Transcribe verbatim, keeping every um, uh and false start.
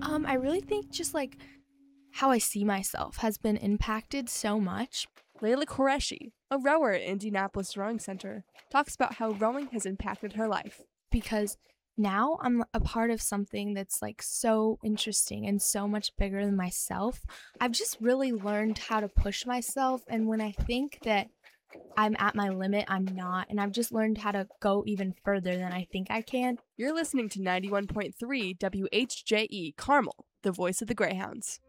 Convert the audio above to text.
Um, I really think just like how I see myself has been impacted so much Layla Qureshi, a rower at Indianapolis Rowing Center, talks about how rowing has impacted her life. because now I'm a part of something that's like so interesting and so much bigger than myself. I've just really learned how to push myself, and when I think that I'm at my limit, I'm not, and I've just learned how to go even further than I think I can. You're listening to ninety-one point three W H J E Carmel, the voice of the Greyhounds.